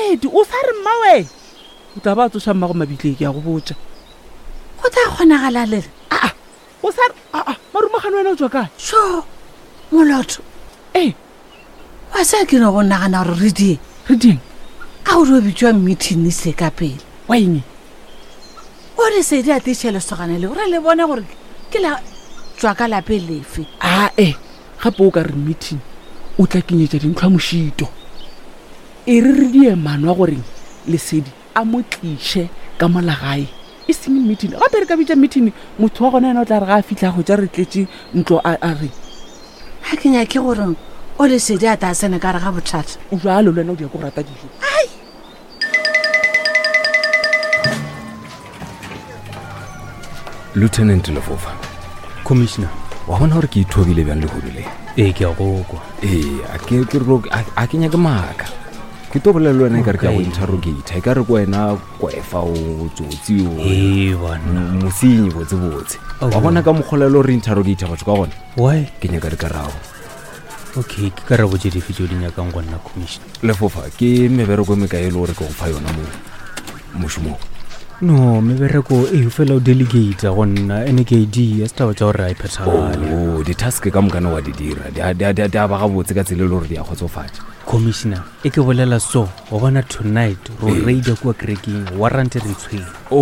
Lesedi o sa re mmawe o tla ba tsoša mmago mabitleng ke ya go botša go tla kgonagala le o sa marumagano wena o tswa kae sho molotho wa sa ke no go nagana gore re dieng a o re bitswa meeting se ka pele wa eng o Lesedi a tiše lesogane le gore le bone gore ke la tswa ka lapeng lefe gape o ka re meeting o tla kenyetša dintlhwa mošito e re die maano a goreng Lesedi a mo tliše ka molagae e seng meeting gape re ka bitša meeting motho wa gona yena o tla re ga a fitlha go ja re tletse ntlo a re ga ke nyake gore o Lesedi a ta sene ka re ga bothata o jalo le wena o di ya ko go rata dijo Lieutenant Lefofa, Commissioner, wa bona gore ke ithobile bjang le hodule ke a go kwa a ke nyake maaka ke to bolela le wena ka re ke a go interrogate ka re ko wena kwefa o tsotsi o bana mosenyi botsebotse wa bona ka mogolelo re interrogate batho ka gona why ke nyaka di karabo okay ke karabo tse di fetso di nyakang go nna Commissioner Lefofa ke mebereko me ka ele gore ke go fa yona mo mošomong no mebereko e fela o delegate go nna NKD ya staba tša gore a iphetagale di-task ka mokana wa di dira di a ba gabotse ka tsele le gore di a kgotsofatša Commissioner e ke bolela so go bona tonight ro raida kua kereking warrant re tshwere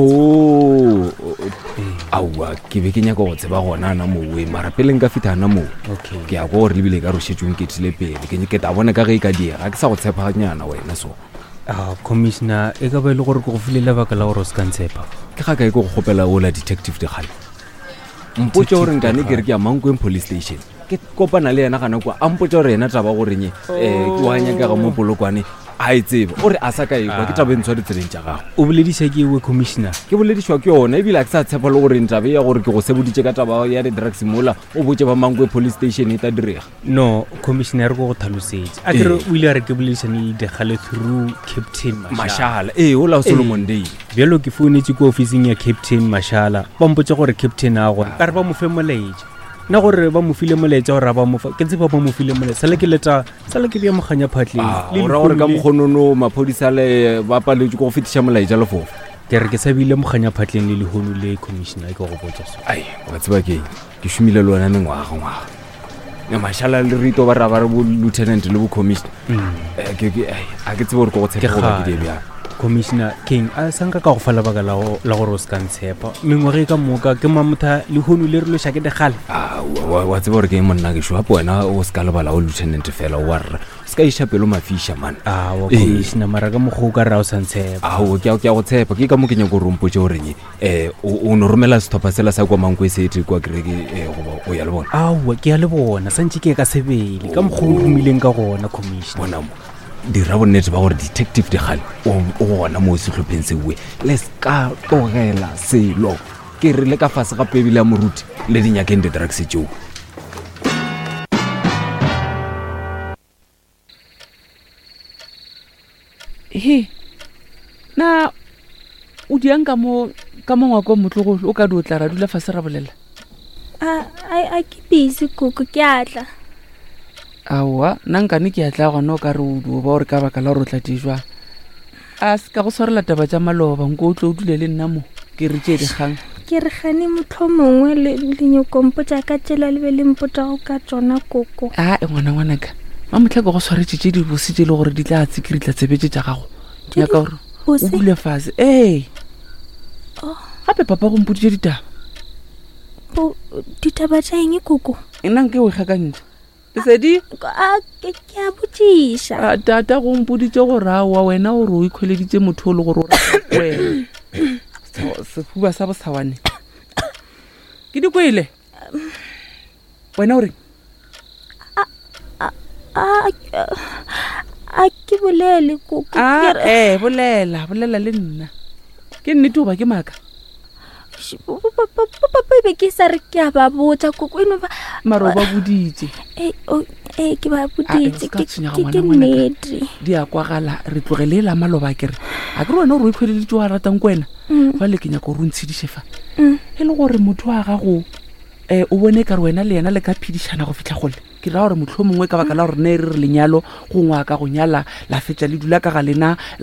aua ke be ke nyaka go tseba gona na mowe mara pele nka fitana mo ke ya go gore lebile ka rošetšong ke tile pele ke ta bona ka ge e ka diega ke sa go tshepaganyana wena so Commissioner e ka ba ile gore ke go filele baka la gore o se ka ntshepa ke ga kae ke go gopela ola detective Dikgale mpotse gore nkane ke re ke ya Mankweng police station ke kopana le yena gana kwa a mpotse gore yena taba gore nye ke wa nyaka ga mo polokwane a e tsebe ore a sa ka ekwa ke taba e ntshwa ditseleng tša gago o boledisa ke ewe Commissioner ke boledišwa ke yona ebile a ke sa tshepa le gore ntabe ya gore ke go seboditše ka taba ya di-drugs mola o botse ba Mankweng police station e tla direga no Commissioner re go go tlhalosetse a kere o ile a re ke boledišane le Dikgale through Captain Mashala ola Solomon Day bjalo ke founetse ko ofising ya Captain Mashala ba mpotse gore Captain a gona ka re ba mo fe molaetša na gore ba mo file molaetša gore ba mo fa ke tseba ba mo file molaetša sale ke di amoganya phatleng le gore ka mogonono maphodisa le ba paletse go fetiša molaetša Lefofa ke re ke sabile moganya phatleng le lehono le Commissioner ke go botsa so wa tseba ke šomile le wena mengwaga ya Mashala le rito ba re bo lieutenant le bo commissioner a ke tsebe gore go tshepa go ba ke di bjang Commissioner King a sanka ka go fala baka la gore o se ka ntshepa mengwage ka moka ke mamotha le hono le re lo shake Dikgale wa tseba gore ke monna ke šwa wena o se ka lebala o lieutenant fela wa rra se ka iša pelo mafisha man wa Commissioner mara ka mogo ka ra o sa ntshepa ke a go tshepa ke ka mo ke nyako re mpotse gore o no romela sethopa sela sa kwa Mankweng sete kwa kereke o ya le bona ke ya le bona santse ke ka sebele ka mogo o rumileng ka gona Commissioner dira bonnete ba gore detective Dikgale o gona mo setlhopheng sewe le ska tlogela selo ke re le ka fase ga pebile ya moruti le dinyakeng di-drugs tšeo na o diang ka mo ngwako motlogolo o ka di o tla ra dula fase ra bolela a ke busy koko ke atla aowa nna nkane ke atla gona o ka re o ba gore ka baka la gore o tla dijwa a se ka go swarela taba tša maloba nko o tlo o dule le nna mo ke re tšee dikgang ke re gane motlho mongwe lenyokompo tša ka tšela le be le mpotago ka tsona koko ngwanaka mamotlha ke go swaretše tše di bositše le gore di tla tsekiri tla tsebetse tša gago yaka gore o bule fase gape papa go mpoditše ditaba tša eng koko nna nke o ikgakantse Lesedi ke a botšiša tata go mpoditše gore aowa wena gore o ikgweleditše motho o le gore o wena sefuba sa bosawane ke di kwele wena o reng a ke bolele koko bolela le nna ke nnete goba ke maaka papa be ke sa re ke a ba botsa koko maro ba boditse ke ba boditse ke nnete di a kwagala re tlogele la maloba kere a ke re wena gore o ikgweleditse wa ratang ko wena fa le ke nyaka gore o ntshediše fa e le gore motho wa gago o bone ka re wena le yena le ka phedišana go fitlha gole ke ra gore motlho mongwe ka baka la gore ne re re lenyalo go ngwaka go nyala la fetša le dula ka ga lena